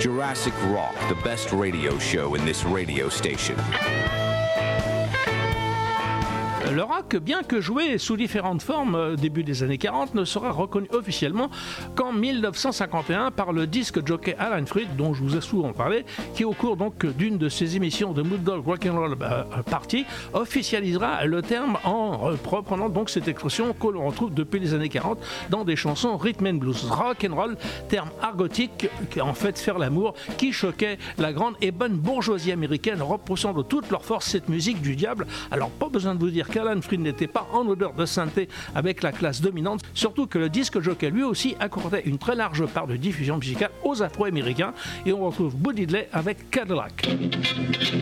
Jurassic Rock, the best radio show in this radio station. Le rock, bien que joué sous différentes formes début des années 40, ne sera reconnu officiellement qu'en 1951 par le disque jockey Alan Freed, dont je vous ai souvent parlé, qui au cours donc d'une de ses émissions de Mood Dog Rock'n'Roll Party officialisera le terme en reprenant donc cette expression que l'on retrouve depuis les années 40 dans des chansons rhythm and blues. Rock'n'roll, terme argotique, en fait faire l'amour, qui choquait la grande et bonne bourgeoisie américaine, repoussant de toute leur force cette musique du diable. Alors pas besoin de vous dire qu'Alan Freed n'était pas en odeur de sainteté avec la classe dominante, surtout que le disque jockey lui aussi accordait une très large part de diffusion musicale aux Afro-Américains, et on retrouve Bo Diddley avec Cadillac.